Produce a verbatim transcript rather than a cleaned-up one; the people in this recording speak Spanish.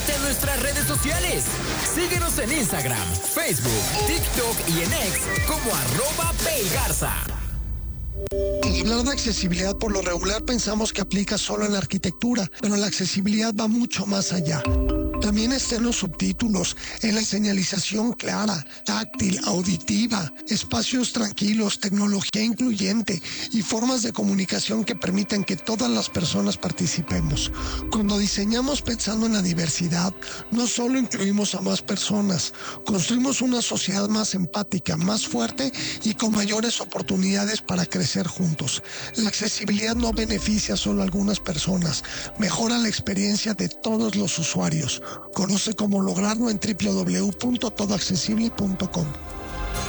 Únete a nuestras redes sociales. Síguenos en Instagram, Facebook, TikTok y en X como arroba Paygarza. Al hablar de accesibilidad, por lo regular pensamos que aplica solo en la arquitectura, pero la accesibilidad va mucho más allá. También está en los subtítulos, en la señalización clara, táctil, auditiva, espacios tranquilos, tecnología incluyente y formas de comunicación que permiten que todas las personas participemos. Cuando diseñamos pensando en la diversidad, no solo incluimos a más personas, construimos una sociedad más empática, más fuerte y con mayores oportunidades para crecer juntos. La accesibilidad no beneficia solo a algunas personas, mejora la experiencia de todos los usuarios. Conoce cómo lograrlo en doble u doble u doble u punto todo accesible punto com.